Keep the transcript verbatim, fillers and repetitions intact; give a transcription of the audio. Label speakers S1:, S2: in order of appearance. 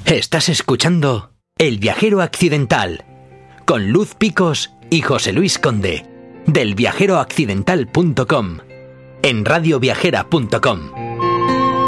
S1: Estás escuchando El Viajero Accidental con Luz Picos y José Luis Conde del viajero accidental punto com en radio viajera punto com.